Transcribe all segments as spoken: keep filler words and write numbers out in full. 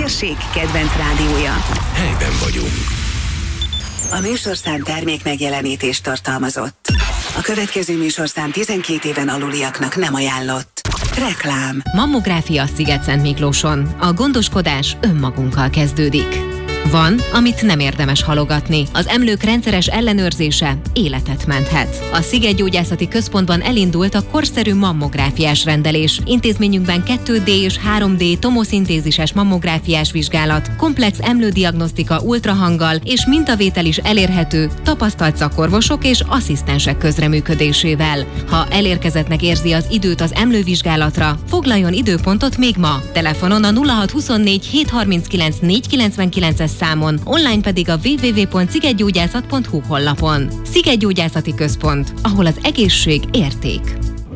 község kedvenc rádiója. Helyben vagyunk. A műsorszám termék megjelenítést tartalmazott. A következő műsorszám tizenkét éven aluliaknak nem ajánlott. Reklám. Mammográfia Szigetszentmiklóson. A gondoskodás önmagunkkal kezdődik. Van, amit nem érdemes halogatni. Az emlők rendszeres ellenőrzése életet menthet. A Szigetgyógyászati Központban elindult a korszerű mammográfiás rendelés. Intézményünkben kettő dé és három dé tomoszintézises mammográfiás vizsgálat, komplex emlődiagnosztika ultrahanggal és mintavétel is elérhető tapasztalt szakorvosok és asszisztensek közreműködésével. Ha elérkezettnek érzi az időt az emlővizsgálatra, foglaljon időpontot még ma. Telefonon a nulla hat huszonnégy hét harminckilenc négy kilencvenkilences számon, online pedig a double-u double-u double-u pont szigetgyógyászat pont hu honlapon. Szigetgyógyászati Központ, ahol az egészség érték.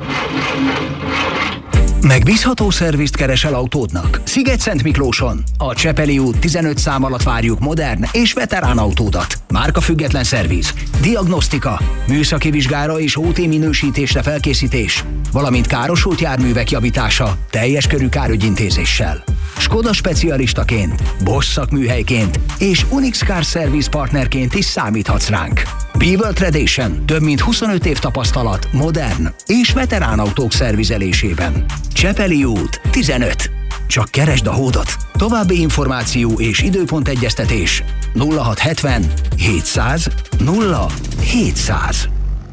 Megbízható szervizt keresel autódnak? Szigetszentmiklóson. A Csepeli út tizenöt szám alatt várjuk modern és veterán autódat. Márkafüggetlen szerviz, diagnosztika, műszaki vizsgára és ó té minősítésre felkészítés, valamint károsult járművek javítása teljes körű kárügyintézéssel. Skoda specialistaként, Bosch szakműhelyként és Unix Car Service partnerként is számíthatsz ránk. Beaver Tradition, több mint huszonöt év tapasztalat modern és veterán autók szervizelésében. Csepeli út tizenöt. Csak keresd a hódot. További információ és időpontegyeztetés nulla hat hetven hétszáz nulla hétszáz.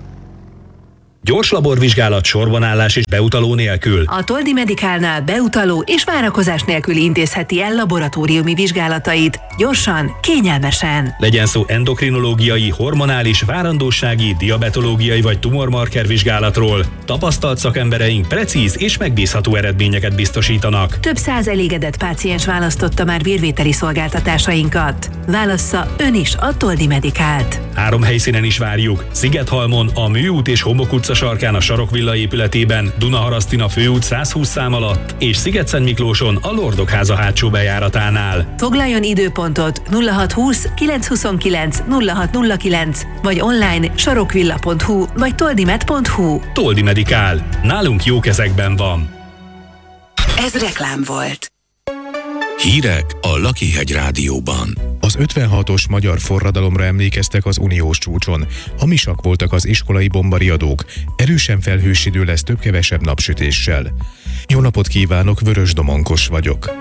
Gyors laborvizsgálat, sorbanállás és beutaló nélkül. A Toldi Medicalnál beutaló és várakozás nélkül intézheti el laboratóriumi vizsgálatait. Gyorsan, kényelmesen. Legyen szó endokrinológiai, hormonális, várandósági, diabetológiai vagy tumormarker vizsgálatról. Tapasztalt szakembereink precíz és megbízható eredményeket biztosítanak. Több száz elégedett páciens választotta már vérvételi szolgáltatásainkat. Válassza ön is a Toldi Medicalt. Három helyszínen is várjuk. Szigethalmon, a Műút és Homok utca sarkán a Sarokvilla épületében, Dunaharasztin a Főút száz húsz szám alatt, és Szigetszentmiklóson a Lordok háza hátsó bejáratánál. Foglaljon időpontot nulla hat húsz kilenc huszonkilenc nulla hat nulla kilenc vagy online sarokvilla pont hu vagy toldimed pont hu. Toldi Medical. Nálunk jó kezekben van. Ez reklám volt. Hírek a Lakihegy Rádióban. Az ötvenhatos magyar forradalomra emlékeztek az uniós csúcson. Hamisak voltak az iskolai bombariadók. Erősen felhős idő lesz több-kevesebb napsütéssel. Jó napot kívánok, Vörös Domonkos vagyok.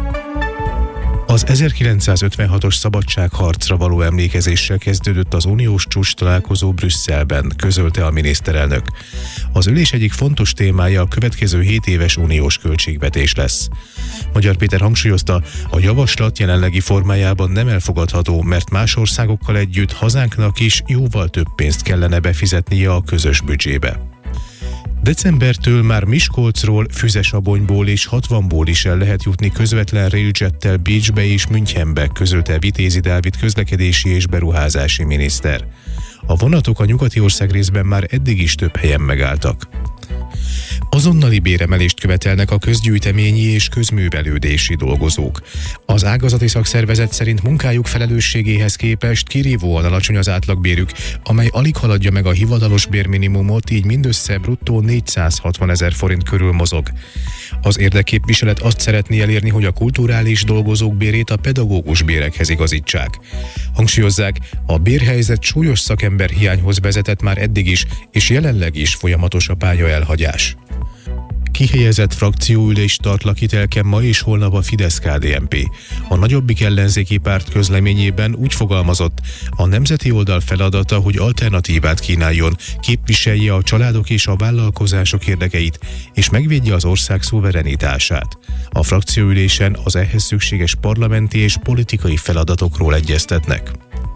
Az ezerkilencszázötvenhatos szabadságharcra való emlékezéssel kezdődött az uniós csúcs találkozó Brüsszelben, közölte a miniszterelnök. Az ülés egyik fontos témája a következő hét éves uniós költségvetés lesz. Magyar Péter hangsúlyozta, a javaslat jelenlegi formájában nem elfogadható, mert más országokkal együtt hazánknak is jóval több pénzt kellene befizetnie a közös büdzsébe. Decembertől már Miskolcról, Füzesabonyból és hatvanból is el lehet jutni közvetlen railjettel Bécsbe és Münchenbe, közölte Vitézi Dávid közlekedési és beruházási miniszter. A vonatok a nyugati országrészben már eddig is több helyen megálltak. Azonnali béremelést követelnek a közgyűjteményi és közművelődési dolgozók. Az ágazati szakszervezet szerint munkájuk felelősségéhez képest kirívóan alacsony az átlagbérük, amely alig haladja meg a hivatalos bérminimumot, így mindössze bruttó négyszázhatvan ezer forint körül mozog. Az érdekképviselet azt szeretné elérni, hogy a kulturális dolgozók bérét a pedagógus bérekhez igazítsák. Hangsúlyozzák, a bérhelyzet súlyos szakemberhiányhoz vezetett már eddig is, és jelenleg is folyamatos a pálya elhagyás. Kihelyezett frakcióülés tart Lakitelken ma és holnap a Fidesz-ká dé en pé. A nagyobbik ellenzéki párt közleményében úgy fogalmazott, a nemzeti oldal feladata, hogy alternatívát kínáljon, képviselje a családok és a vállalkozások érdekeit, és megvédje az ország szuverenitását. A frakcióülésen az ehhez szükséges parlamenti és politikai feladatokról egyeztetnek.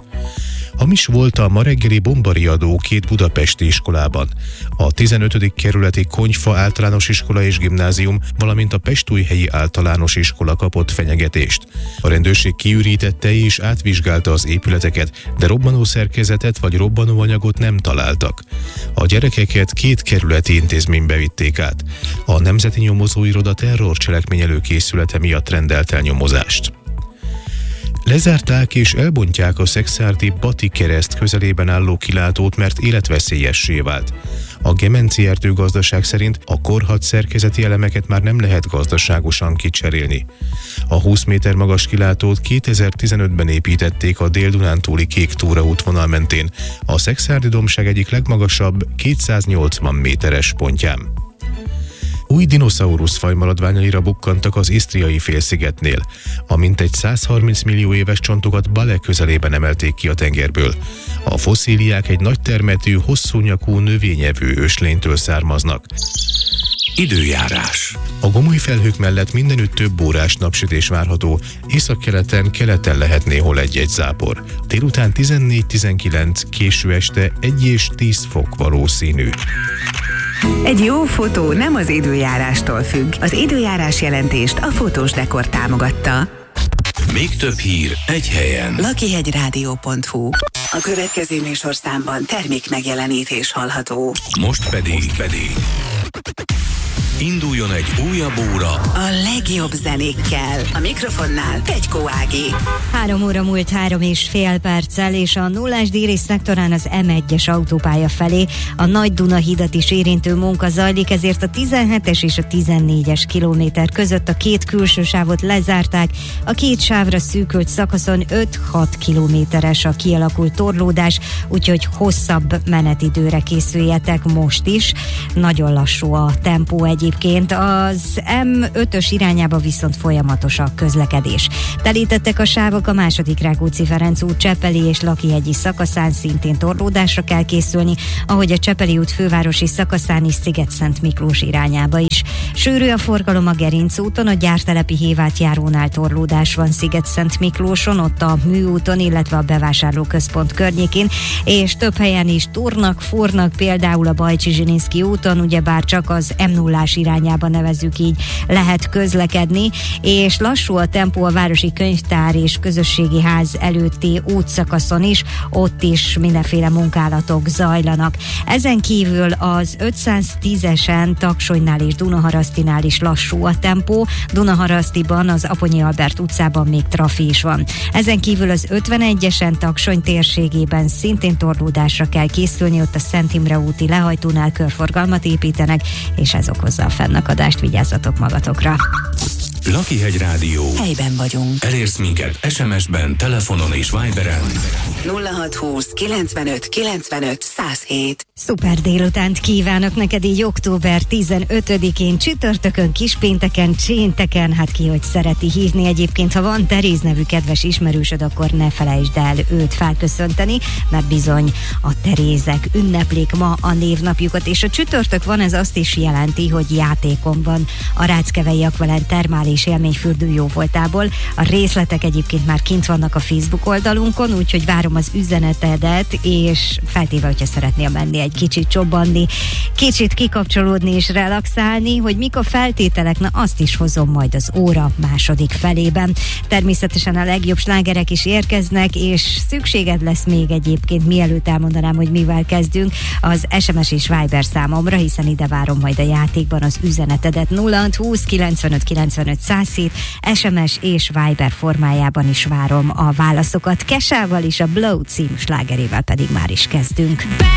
Hamis volt a ma reggeli bombariadó két budapesti iskolában. A tizenötödik kerületi Konyfa általános iskola és gimnázium, valamint a Pestújhelyi általános iskola kapott fenyegetést. A rendőrség kiürítette és átvizsgálta az épületeket, de robbanó szerkezetet vagy robbanóanyagot nem találtak. A gyerekeket két kerületi intézménybe vitték át. A Nemzeti Nyomozóiroda terrorcselekmény előkészülete miatt rendelt el nyomozást. Lezárták és elbontják a szekszárdi Bati kereszt közelében álló kilátót, mert életveszélyessé vált. A Gemenci erdőgazdaság szerint a korhadt szerkezeti elemeket már nem lehet gazdaságosan kicserélni. A húsz méter magas kilátót kétezer-tizenötben építették a Dél-Dunántúli Kék Túra útvonal mentén, a Szekszárdi-dombság egyik legmagasabb kétszáznyolcvan méteres pontján. Új dinoszaurusz fajmaradványaira bukkantak az Isztriai félszigetnél. A mintegy százharminc millió éves csontokat Bale közelében emelték ki a tengerből. A fosszíliák egy nagy termetű, hosszú nyakú növényevő őslénytől származnak. Időjárás. A gomoly felhők mellett mindenütt több órás napsütés várható, északkeleten, keleten lehet néhol egy-egy zápor. Délután tizennégy-tizenkilenc, késő este egy és tíz fok valószínű. Egy jó fotó nem az időjárástól függ. Az időjárás jelentést a Fotós Dekor támogatta. Még több hír egy helyen. lakihegyrádió pont hu. A következő műsorszámban termék megjelenítés hallható. Most pedig, Most pedig induljon egy újabb óra A legjobb zenékkel. A mikrofonnál Pegykó Ági. Három óra múlt három és fél perccel, és a nullás díri szektorán az em egyes autópálya felé a Nagy Duna hidat is érintő munka zajlik, ezért a tizenhetes és a tizennégyes kilométer között a két külső sávot lezárták, a két sávra szűkült szakaszon öt-hat kilométeres a kialakult torlódás, úgyhogy hosszabb menetidőre készüljetek most is. Nagyon lassú a tempó egyébként. Az em ötös irányába viszont folyamatos a közlekedés. Telítettek a sávok a második Rákóczi-Ferenc út Csepeli és Lakihegyi szakaszán, szintén torlódásra kell készülni, ahogy a Csepeli út fővárosi szakaszán is Sziget-Szent Miklós irányába is. Sűrű a forgalom a Gerinc úton, a Gyártelepi Hévátjárónál torlódás van Sziget-Szent Miklóson, ott a Műúton, illetve a bevásárlóközpont környékén, és több helyen is turnak, fúrnak, például a Bajcsi-Zsilinszky úton, ugyebár csak az em nullás irányába, nevezzük így, lehet közlekedni, és lassú a tempó a Városi Könyvtár és Közösségi Ház előtti útszakaszon is, ott is mindenféle munkálatok zajlanak. Ezen kívül az ötszáztízesen Taksonynál és Dunaharasztinál is lassú a tempó, Dunaharasztiban az Aponyi Albert utcában még trafi is van. Ezen kívül az ötvenegyesen Taksony térségében szintén torlódásra kell készülni, ott a Szent Imre úti lehajtónál körforgalmat építenek, és ez okozza a fennakadást, vigyázzatok magatokra. Lakihegy Rádió. Helyben vagyunk. Elérsz minket es em es-ben, telefonon és Viberen. nulla hat húsz kilencvenöt kilencvenöt száz hét. Szuper délutánt kívánok neked így október tizenötödikén, csütörtökön, kispénteken, csénteken, hát ki hogy szereti hívni. Egyébként, ha van Teréz nevű kedves ismerősöd, akkor ne felejtsd el őt felköszönteni, mert bizony a Terézek ünneplik ma a névnapjukat, és a csütörtök van, ez azt is jelenti, hogy játékon van a Ráckevei Aqualent termális élményfürdő jóvoltából. A részletek egyébként már kint vannak a Facebook oldalunkon, úgyhogy várom az üzenetedet, és feltéve, hogyha szeretnél menni egy kicsit csobbanni, kicsit kikapcsolódni és relaxálni, hogy mik a feltételek, na azt is hozom majd az óra második felében. Természetesen a legjobb slágerek is érkeznek, és szükséged lesz még egyébként, mielőtt elmondanám, hogy mivel kezdünk, az es em es és Viber számomra, hiszen ide várom majd a játékban az üzenetedet. Nulla hat húsz kilencvenöt kilencvenöt száz hét es em es és Viber formájában is várom a válaszokat. Kesával is, a Blow című slágerével pedig már is kezdünk.